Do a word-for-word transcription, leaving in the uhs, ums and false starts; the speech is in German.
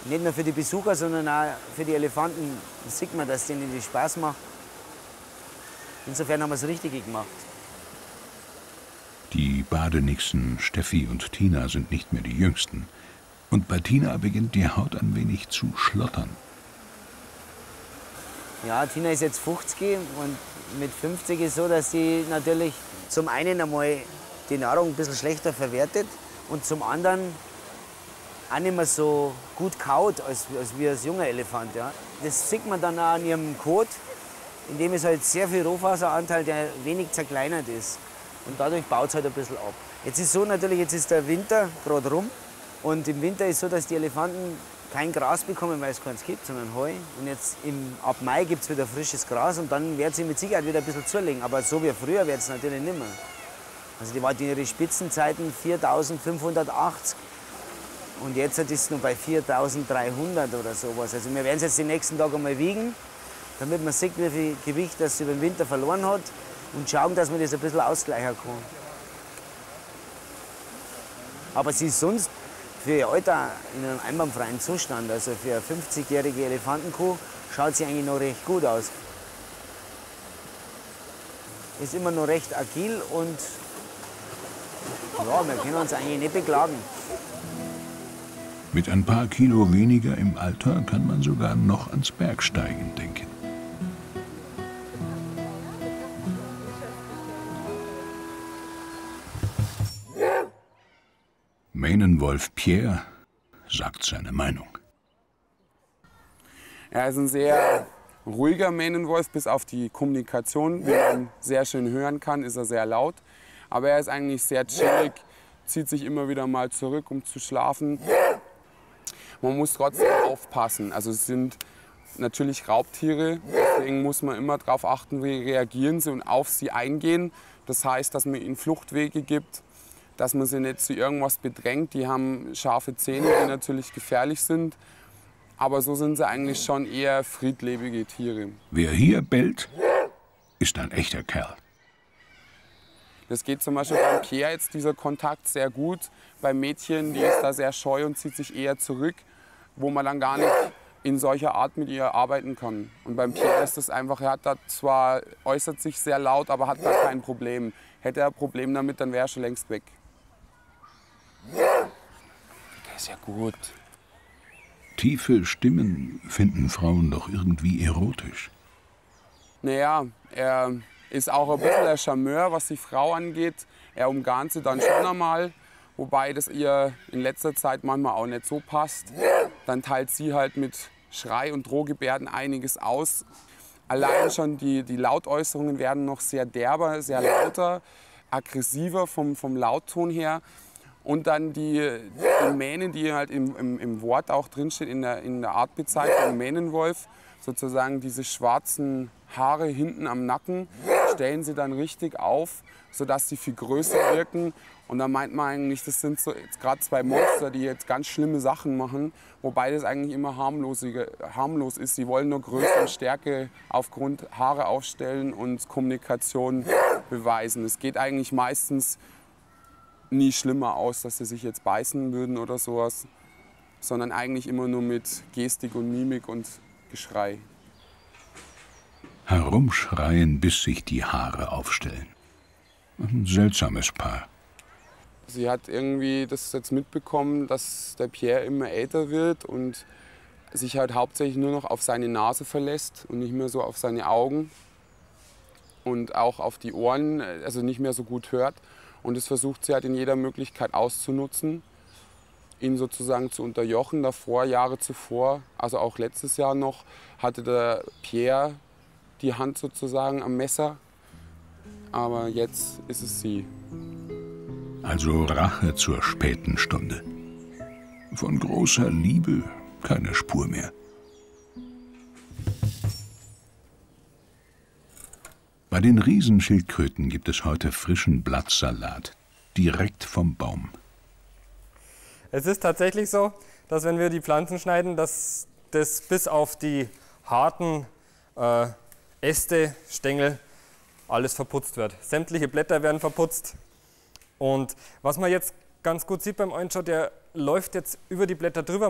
Nicht nur für die Besucher, sondern auch für die Elefanten. Da sieht man, dass denen das Spaß macht. Insofern haben wir es richtig gemacht. Die Badenixen Steffi und Tina sind nicht mehr die Jüngsten. Und bei Tina beginnt die Haut ein wenig zu schlottern. Ja, Tina ist jetzt fünfzig und mit fünfzig ist es so, dass sie natürlich zum einen einmal die Nahrung ein bisschen schlechter verwertet und zum anderen auch nicht mehr so gut kaut als, als wie als junger Elefant. Ja. Das sieht man dann auch an ihrem Kot, in dem ist halt sehr viel Rohfaseranteil, der wenig zerkleinert ist. Und dadurch baut es halt ein bisschen ab. Jetzt ist so natürlich, jetzt ist der Winter gerade rum. Und im Winter ist es so, dass die Elefanten kein Gras bekommen, weil es keins gibt, sondern Heu. Und jetzt im, ab Mai gibt es wieder frisches Gras und dann wird sie mit Sicherheit wieder ein bisschen zulegen. Aber so wie früher wird es natürlich nicht mehr. Also die waren in ihre Spitzenzeiten viertausendfünfhundertachtzig und jetzt ist es nur bei viertausenddreihundert oder sowas. Also wir werden es jetzt die nächsten Tage einmal wiegen, damit man sieht, wie viel Gewicht das sie über den Winter verloren hat und schauen, dass man das ein bisschen ausgleichen kann. Aber sie ist sonst für ihr Alter in einem einwandfreien Zustand, also für eine fünfzigjährige Elefantenkuh, schaut sie eigentlich noch recht gut aus. Ist immer noch recht agil und ja, wir können uns eigentlich nicht beklagen. Mit ein paar Kilo weniger im Alter kann man sogar noch ans Bergsteigen denken. Mähnenwolf Pierre sagt seine Meinung. Er ist ein sehr ruhiger Mähnenwolf, bis auf die Kommunikation, wie man sehr schön hören kann, ist er sehr laut. Aber er ist eigentlich sehr chillig, zieht sich immer wieder mal zurück, um zu schlafen. Man muss trotzdem aufpassen. Also es sind natürlich Raubtiere, deswegen muss man immer darauf achten, wie reagieren sie und auf sie eingehen. Das heißt, dass man ihnen Fluchtwege gibt, dass man sie nicht zu irgendwas bedrängt. Die haben scharfe Zähne, die natürlich gefährlich sind. Aber so sind sie eigentlich schon eher friedlebige Tiere. Wer hier bellt, ist ein echter Kerl. Das geht zum Beispiel beim Pierre jetzt dieser Kontakt sehr gut. Beim Mädchen, die ist da sehr scheu und zieht sich eher zurück, wo man dann gar nicht in solcher Art mit ihr arbeiten kann. Und beim Pierre ist es einfach, er hat da zwar, äußert sich sehr laut, aber hat da kein Problem. Hätte er ein Problem damit, dann wäre er schon längst weg. Der ist ja gut. Tiefe Stimmen finden Frauen doch irgendwie erotisch. Naja, er ist auch ein bisschen der Charmeur, was die Frau angeht. Er umgarnt sie dann schon einmal, wobei das ihr in letzter Zeit manchmal auch nicht so passt. Dann teilt sie halt mit Schrei- und Drohgebärden einiges aus. Allein schon die, die Lautäußerungen werden noch sehr derber, sehr lauter, aggressiver vom, vom Lautton her. Und dann die, die Mähnen, die halt im, im, im Wort auch drinsteht, in der, in der Artbezeichnung Mähnenwolf, sozusagen diese schwarzen Haare hinten am Nacken, stellen sie dann richtig auf, sodass sie viel größer wirken. Und da meint man eigentlich, das sind so gerade zwei Monster, die jetzt ganz schlimme Sachen machen, wobei das eigentlich immer harmlos ist. Sie wollen nur Größe und Stärke aufgrund Haare aufstellen und Kommunikation beweisen. Es geht eigentlich meistens nie schlimmer aus, dass sie sich jetzt beißen würden oder sowas, sondern eigentlich immer nur mit Gestik und Mimik und Geschrei. Herumschreien, bis sich die Haare aufstellen. Ein seltsames Paar. Sie hat irgendwie das jetzt mitbekommen, dass der Pierre immer älter wird und sich halt hauptsächlich nur noch auf seine Nase verlässt und nicht mehr so auf seine Augen und auch auf die Ohren, also nicht mehr so gut hört. Und das versucht sie halt in jeder Möglichkeit auszunutzen, ihn sozusagen zu unterjochen. Davor, Jahre zuvor, also auch letztes Jahr noch, hatte der Pierre die Hand sozusagen am Messer. Aber jetzt ist es sie. Also Rache zur späten Stunde. Von großer Liebe keine Spur mehr. Bei den Riesenschildkröten gibt es heute frischen Blattsalat, direkt vom Baum. Es ist tatsächlich so, dass wenn wir die Pflanzen schneiden, dass das bis auf die harten äh, Äste, Stängel, alles verputzt wird. Sämtliche Blätter werden verputzt. Und was man jetzt ganz gut sieht beim Eulenschau, der läuft jetzt über die Blätter drüber.